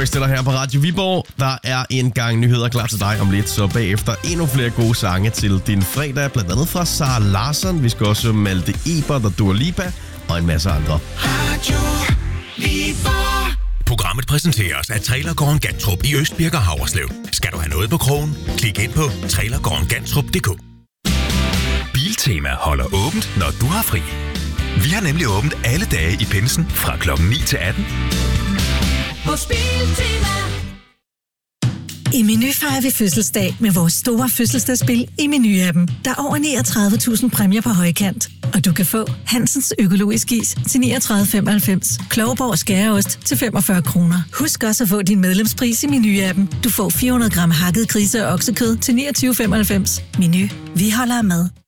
Harry Stiller her på Radio Viborg. Der er en gang nyheder klar til dig om lidt, så bagefter endnu flere gode sange til din fredag, blandt andet fra Sara Larsson. Vi skal også Malte Ebert og Dua Lipa og en masse andre. Radio Viborg. Programmet præsenteres af Trailergården Gantrup i Østbirk og Havreslev. Skal du have noget på krogen? Klik ind på trailergårdengantrup.dk. Biltema holder åbent, når du har fri. Vi har nemlig åbent alle dage i pinsen fra klokken 9 til 18. Hos Biltema. I Meny fejrer vi fødselsdag med vores store fødselsdagsspil i Meny-appen. Der er over 39.000 præmier på højkant. Og du kan få Hansens økologisk is til 39,95. Klovborg skæreost til 45 kroner. Husk også at få din medlemspris i Meny-appen. Du får 400 gram hakket grise- og oksekød til 29,95. Meny. Vi holder af mad.